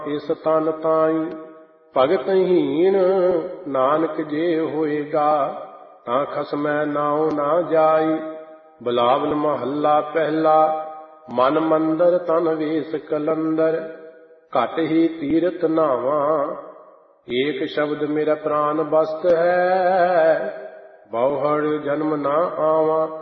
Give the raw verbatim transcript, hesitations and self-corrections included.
ਇਸ ਤਨ ਤਾਈ ਭਗਤ ਹੀਣ ਨਾਨਕ ਜੇ ਹੋਏਗਾ ਤਾਂ ਖਸਮੈ ਨਾਉ ਨਾ ਜਾਈ। ਬਿਲਾਵਲ ਮਹੱਲਾ ਪਹਿਲਾ। ਮਨ ਮੰਦਰ ਤਨ ਵੇਸ ਕਲੰਦਰ ਘਟ ਹੀ ਤੀਰਥ ਨਾਵਾਂ। ਏਕ ਸ਼ਬਦ ਮੇਰਾ ਪ੍ਰਾਨ ਬਸਤ ਹੈ ਬਹੁੜ ਜਨਮ ਨਾ ਆਵਾਂ।